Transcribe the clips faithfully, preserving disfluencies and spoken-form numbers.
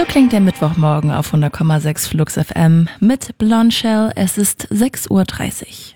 So klingt der Mittwochmorgen auf hundert Komma sechs Flux F M mit Blonde Shell. Es ist sechs Uhr dreißig.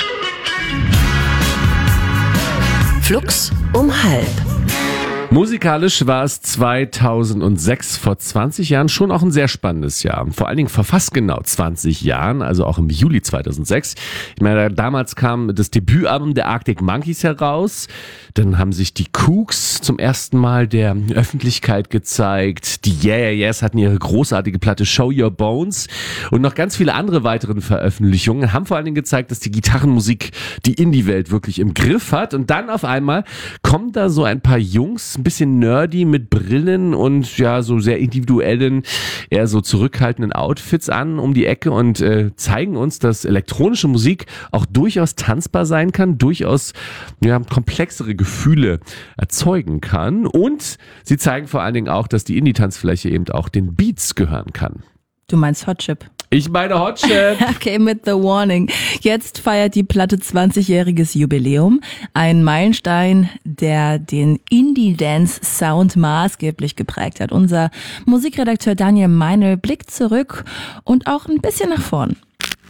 Flux um halb. Musikalisch war es zweitausendsechs, vor zwanzig Jahren, schon auch ein sehr spannendes Jahr. Vor allen Dingen vor fast genau zwanzig Jahren, also auch im Juli zweitausendsechs. Ich meine, damals kam das Debütalbum der Arctic Monkeys heraus. Dann haben sich die Kooks zum ersten Mal der Öffentlichkeit gezeigt. Die Yeah Yeah Yeahs hatten ihre großartige Platte Show Your Bones. Und noch ganz viele andere weitere Veröffentlichungen haben vor allen Dingen gezeigt, dass die Gitarrenmusik die Indie-Welt wirklich im Griff hat. Und dann auf einmal kommen da so ein paar Jungs, ein bisschen nerdy mit Brillen und ja so sehr individuellen, eher so zurückhaltenden Outfits an um die Ecke und äh, zeigen uns, dass elektronische Musik auch durchaus tanzbar sein kann, durchaus ja, komplexere Gefühle erzeugen kann, und sie zeigen vor allen Dingen auch, dass die Indie-Tanzfläche eben auch den Beats gehören kann. Du meinst Hot Chip? Ich meine Hot Chip. Okay, mit The Warning. Jetzt feiert die Platte zwanzigjähriges Jubiläum. Ein Meilenstein, der den Indie-Dance-Sound maßgeblich geprägt hat. Unser Musikredakteur Daniel Meinl blickt zurück und auch ein bisschen nach vorn.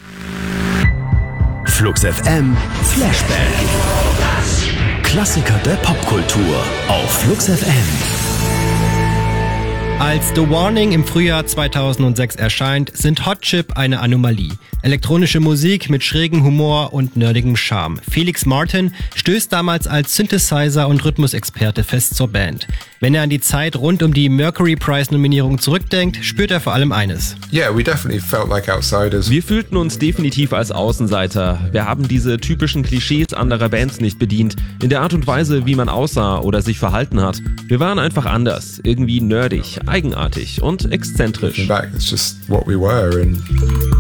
Flux F M Flashback. Klassiker der Popkultur auf Flux F M. Als The Warning im Frühjahr zweitausendsechs erscheint, sind Hot Chip eine Anomalie. Elektronische Musik mit schrägem Humor und nerdigem Charme. Felix Martin stößt damals als Synthesizer- und Rhythmusexperte fest zur Band. Wenn er an die Zeit rund um die Mercury Prize-Nominierung zurückdenkt, spürt er vor allem eines. Yeah, we definitely felt like outsiders. Wir fühlten uns definitiv als Außenseiter. Wir haben diese typischen Klischees anderer Bands nicht bedient, in der Art und Weise, wie man aussah oder sich verhalten hat. Wir waren einfach anders, irgendwie nerdig, eigenartig und exzentrisch. Back, it's just what we were and